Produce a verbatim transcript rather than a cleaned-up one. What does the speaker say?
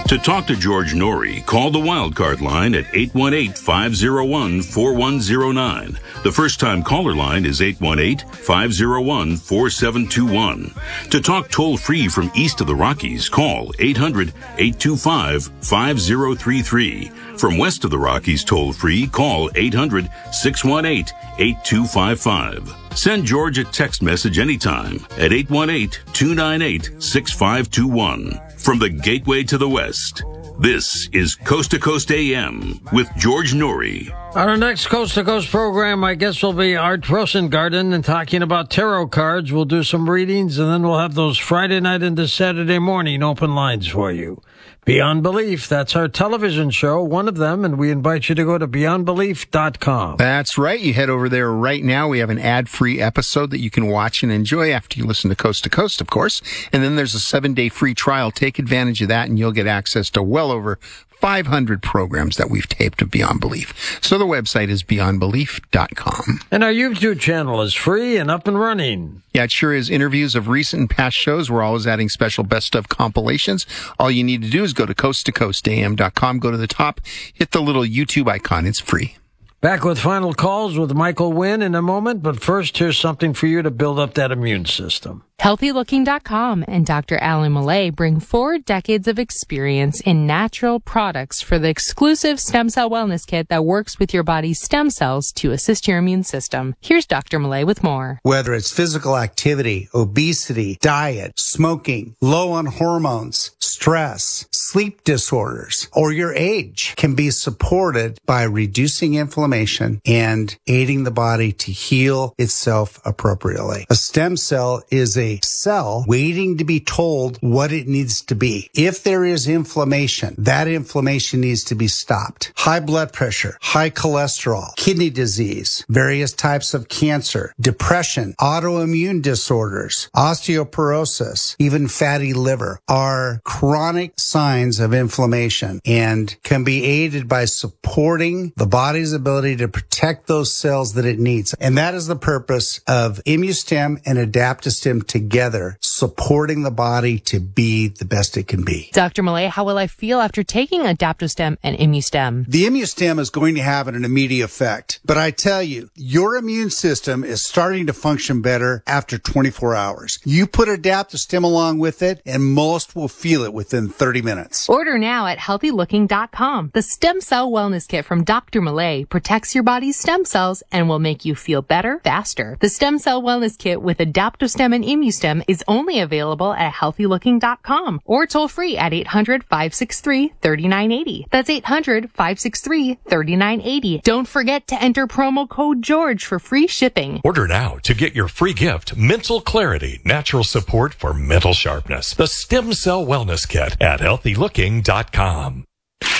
To talk to George Norrie, call the Wildcard line at eight one eight, five oh one, four one oh nine. The first-time caller line is eight one eight, five oh one, four seven two one. To talk toll-free from east of the Rockies, call eight hundred, eight two five, five oh three three. From west of the Rockies toll-free, call eight hundred, six one eight, eight two five five. Send George a text message anytime at eight one eight, two nine eight, six five two one. From the Gateway to the West, this is Coast to Coast A M with George Norrie. Our next Coast to Coast program, I guess, will be Art Rosengarten and talking about tarot cards. We'll do some readings, and then we'll have those Friday night into Saturday morning open lines for you. Beyond Belief, that's our television show, one of them, and we invite you to go to beyond belief dot com. That's right. You head over there right now. We have an ad-free episode that you can watch and enjoy after you listen to Coast to Coast, of course. And then there's a seven-day free trial. Take advantage of that, and you'll get access to well over five hundred programs that we've taped of Beyond Belief. So the website is beyond belief dot com. And our YouTube channel is free and up and running. Yeah, it sure is. Interviews of recent and past shows. We're always adding special best of compilations. All you need to do is go to coast to coast A M dot com, go to the top, hit the little YouTube icon. It's free. Back with final calls with Michael Wynn in a moment, but first, here's something for you to build up that immune system. healthy looking dot com and Doctor Alan Millay bring four decades of experience in natural products for the exclusive Stem Cell Wellness Kit that works with your body's stem cells to assist your immune system. Here's Doctor Millay with more. Whether it's physical activity, obesity, diet, smoking, low on hormones, stress, sleep disorders, or your age can be supported by reducing inflammation and aiding the body to heal itself appropriately. A stem cell is a cell waiting to be told what it needs to be. If there is inflammation, that inflammation needs to be stopped. High blood pressure, high cholesterol, kidney disease, various types of cancer, depression, autoimmune disorders, osteoporosis, even fatty liver are chronic signs of inflammation and can be aided by supporting the body's ability to protect those cells that it needs. And that is the purpose of ImmuStem and AdaptoStem together, supporting the body to be the best it can be. Doctor Millay, how will I feel after taking AdaptoStem and ImmuStem? The ImmuStem is going to have an immediate effect, but I tell you, your immune system is starting to function better after twenty-four hours. You put AdaptoStem along with it, and most will feel it within thirty minutes. Order now at healthy looking dot com. The Stem Cell Wellness Kit from Doctor Millay protects your body's stem cells and will make you feel better faster. The Stem Cell Wellness Kit with AdaptoStem and ImmuStem is only available at healthy looking dot com or toll free at eight hundred, five six three, three nine eight zero. That's eight hundred, five six three, three nine eight zero. Don't forget to enter promo code George for free shipping. Order now to get your free gift, Mental Clarity, Natural Support for Mental Sharpness. The Stem Cell Wellness Kit at healthy looking dot com.